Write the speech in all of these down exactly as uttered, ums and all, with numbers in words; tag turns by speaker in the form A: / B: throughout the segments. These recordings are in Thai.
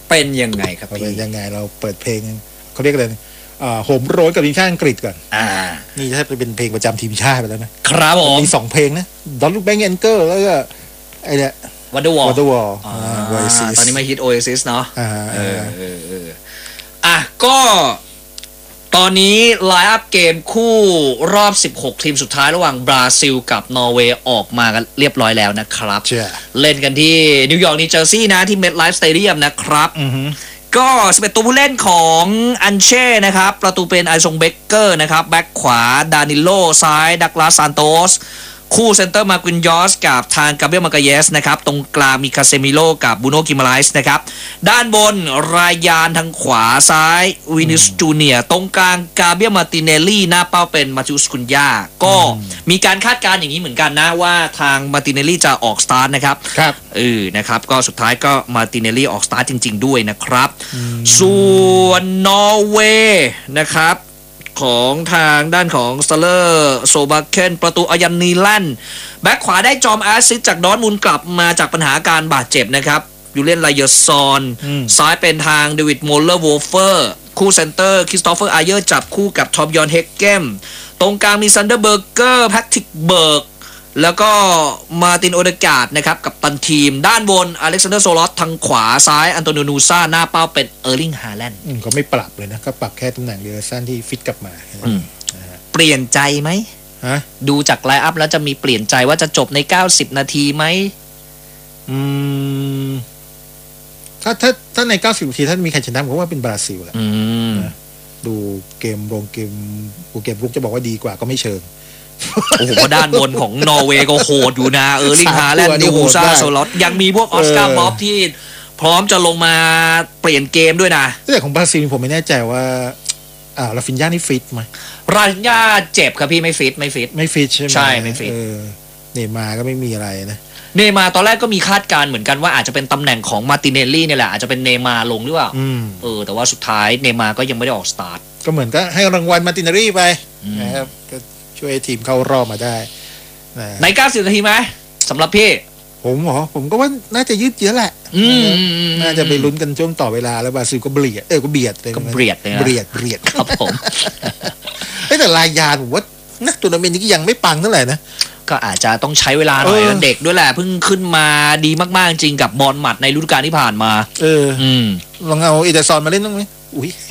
A: เป็นยังไงครับพี่
B: เป็นยังไงเราเปิดเพลงเขาเรียกอะไรโหมโรยกับทีมชาติอังกฤษก่อน
A: อ่า
B: นี่ถ้าเป็นเพลงประจำทีมชาติไปแล้ว
A: นะครับผม
B: มีสองเพลงนะ Don't Look Back in Anger แล้วก็ไอ้เนี่ย
A: Wonderwall
B: Wonderwall
A: ตอนนี้มาฮิต Oasis เนาะ
B: เอ
A: อเออเอออ่ะก็ตอนนี้ไลน์อัพเกมคู่รอบสิบหกทีมสุดท้ายระหว่างบราซิลกับนอร์เวย์ออกมากันเรียบร้อยแล้วนะครับเล่นกันที่นิวยอร์กนิวเจอร์ซีย์นะที่เมทไลฟ์สเตเดียมนะครับก็สิบเอ็ดตัวผู้เล่นของอันเช่นะครับประตูเป็นไอซงเบเกอร์นะครับแบ็คขวาดานิโลซ้ายดักลาสซานโตสคู่เซนเตอร์มากุนยอสกับทางกาเบรียลมาร์กาเยสนะครับตรงกลางมีคาเซมิโลกับบูโน่กิมาไลส์นะครับด้านบนรายานทางขวาซ้ายวินิสจูเนียตรงกลางกาเบรียลมาติเนลลี่หน้าเป้าเป็นมาติอุสคุนยาก็มีการคาดการณ์อย่างนี้เหมือนกันนะว่าทางมาติเนลลี่จะออกสตาร์ทนะครับ
B: ครับ
A: เออนะครับก็สุดท้ายก็มาติเนลลี่ออกสตาร์ทจริงๆด้วยนะครับส่วนนอร์เวย์นะครับของทางด้านของสเลอร์โซบาเคนประตูอายันนีแลนด์แบ็คขวาได้จอมแอสซิสจากดอร์ทมุนด์กลับมาจากปัญหาการบาดเจ็บนะครับยูเลียนไลเยอร์ซอนซ้ายเป็นทางเดวิดโมลเลอร์โวเฟอร์คู่เซนเตอร์คริสโตเฟอร์อาเยอร์จับคู่กับทอมยอนเฮกเกมตรงกลางมีซันเดอร์เบอร์เกอร์แพทริกเบิร์กแล้วก็มาตินโอเดกาดนะครับกับตันทีมด้านบนอเล็กซานเดอร์โซลอสทางขวาซ้ายอันโตนิโอนูซ่าหน้าเป้าเป็นเออร์ลิงฮาแลนด์
B: ก็ไม่ปรับเลยนะก็ปรับแค่ตำแหน่งเดอร์สันที่ฟิตกลับมา
A: เปลี่ยนใจไหมดูจากไลน์อัพแล้วจะมีเปลี่ยนใจว่าจะจบในเก้าสิบนาทีไหม
B: อืมถ้าถ้าถ้าในเก้าสิบนาทีถ้ามีใครชนะผมว่าเป็นบราซิลแหละดูเกมลงเกมเกมลุกจะบอกว่าดีกว่าก็ไม่เชิง
A: โอ้โหด้านบนของนอร์เวย์ก็โหดอยู่นะเออร์ลิงฮาแลนด์นิวฮูซ่าโซลอตยังมีพวกออสการ์บ๊อบที่พร้อมจะลงมาเปลี่ยนเกมด้วยนะ
B: แต่ของบราซิลผมไม่แน่ใจว่าอ่าราฟินญานี่ฟิตไหม
A: ราฟินญาเจ็บครับพี่ไม่ฟิตไม่ฟิต
B: ไม่ฟิตใช่ไหม
A: ใช่ไม่ฟิต
B: เนย์มาร์ก็ไม่มีอะไรนะ
A: เนย์มาร์ตอนแรกก็มีคาดการณ์เหมือนกันว่าอาจจะเป็นตำแหน่งของมาติเนลลี่เนี่ยแหละอาจจะเป็นเนย์มาร์ลงหรือเปล่าเออแต่ว่าสุดท้ายเนย์มาร์ก็ยังไม่ได้ออกสตาร์ท
B: ก็เหมือนก็ให้รางวัลมาติเนลลี่ไปนะครับก็ช่วยทีมเข้ารอบมาได้
A: ในเก้าสิบนาทีไหมสำหรับพี่
B: ผมเหรอผมก็ว่าน่าจะยืดเยื้อแหละน่าจะไปลุ้นกันช่วงต่อเวลาแล้วบราซิลก็เบียดเออก็เบียดเลย
A: ก็เบียดเลย
B: เบียดเบียด
A: ครับผม
B: แต่รายยานผมว่านักทัวร์นาเมนต์นี้ก็ยังไม่ปังเท่าไหร่นะ
A: ก็อาจจะต้องใช้เวลาหน่อยเด็กด้วยแหละเพิ่งขึ้นมาดีมากๆจริงกับบอลหมัดในฤดูกาลที่ผ่านมา
B: เออลองเอาเอเดอร์ซอนมาเล่นบ้างไหมอุ้ย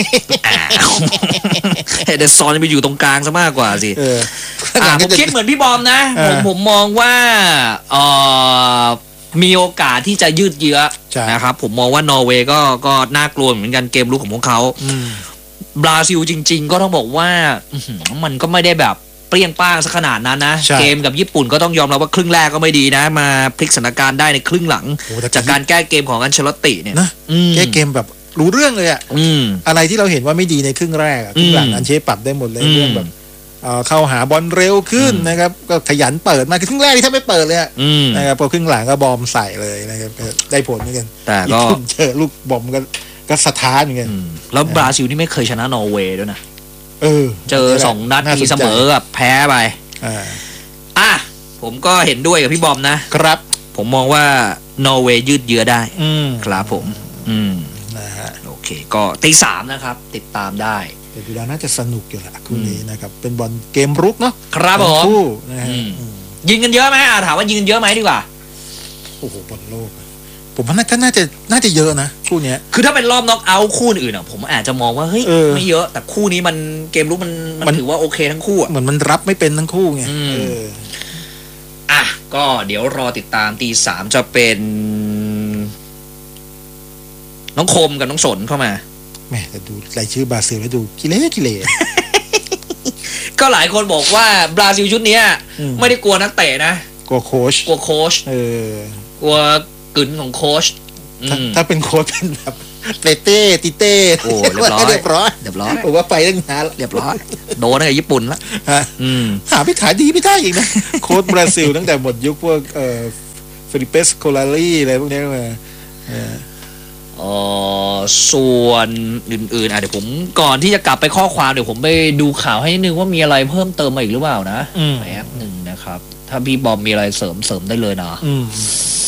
A: เอเดอร์ซอนจะไปอยู่ตรงกลางซะมากกว่าสิผมคิดเหมือนพี่บอมนะผมผมมองว่าเอ่อมีโอกาสที่จะยืดเยื้อนะครับผมมองว่านอร์เวย์ก็ก็น่ากลัวเหมือนกันเกมลุกของพวกเขาบราซิลจริงๆก็ต้องบอกว่ามันก็ไม่ได้แบบเปรี้ยงป้างสักขนาดนั้นนะเกมกับญี่ปุ่นก็ต้องยอมรับว่าครึ่งแรกก็ไม่ดีนะมาพลิกสถานการณ์ได้ในครึ่งหลังจากการแก้เกมของอันเชลอตติเนี่ย
B: นะแก้เกมแบบรู้เรื่องเลยอ่ะอะไรที่เราเห็นว่าไม่ดีในครึ่งแรกครึ่งหลังอันเชปรับได้หมดเลยเรื่องแบบเข้าหาบอลเร็วขึ้นนะครับก็ขยันเปิดมาครึ่งแรกที่ถ้าไม่เปิดเลยนะครับพอครึ่งหลังก็บอมใส่เลยนะครับได้ผลเหมือนกัน
A: แต่ก็
B: เจอลูกบอมก็ก็สะท้านเหมือนกัน
A: แล้วบราซิลนี่ไม่เคยชนะนอร์เวย์ด้วยนะ
B: เออ
A: เจอสองนัดมีเสมอกับแพ้ไปอ่ะผมก็เห็นด้วยกับพี่บอมนะครับผมมองว่านอร์เวย์ยืดเยื้อได้ครับผมอืม
B: นะฮะ
A: โอเคก็ตีสามนะครับติดตามได้
B: แต่ดูแล้วน่าจะสนุกอยู่แหละคู่นี้นะครับเป็นบอลเกมรุกเนาะ
A: ครับผม
B: คู่นะฮะ
A: ยิงกันเยอะไหมอ่ะถามว่ายิงกันเยอะไหมดีกว่า
B: โอ้โหบอลโลกผมว่าน่าจะน่าจะเยอะนะคู่นี้
A: คือถ้าเป็นรอบน็อกเอาท์คู่อื่นอ่ะผมอาจจะมองว่าเฮ้ยไม่เยอะแต่คู่นี้มันเกมรุกมันมันถือว่าโอเคทั้งคู่อ่ะ
B: เหมือนมันรับไม่เป็นทั้งคู่ไงเออ
A: อ่ะก็เดี๋ยวรอติดตามตีสามจะเป็นน้องคมกับน้องสนเข้ามา
B: แม่แต่ดูรายชื่อบราซิลแล้วดูกิเลสกิเลส
A: ก็หลายคนบอกว่าบราซิลชุดนี้ไม่ได้กลัวนักเตะนะ
B: กลัวโค้ช
A: กลัวโค้ช
B: เออก
A: ลัวกึ๋นของโค้ช
B: ถ้าเป็นโค้ชเป็นแบบเตเต้ติเต้
A: โอ้เรียบร้อย
B: เรียบร้อย
A: เรียบร้อย
B: ผมว่าไปตั้งนาน
A: เรียบร้อยโดนในญี่ปุ่นแล้ว
B: หาไปขายดีไม่ได้อีกนะโค้ชบราซิลตั้งแต่หมดยุคพวกเอ่อฟิลิปเปสโคลารีอะไรพวกนี้มา
A: อ๋อส่วนอื่นๆอ่ะเดี๋ยวผมก่อนที่จะกลับไปข้อความเดี๋ยวผมไปดูข่าวให้นิดนึงว่ามีอะไรเพิ่มเติมมาอีกหรือเปล่านะแป๊บหนึ่งนะครับถ้าพี่บอมมีอะไรเสริมเสริมได้เลยนะ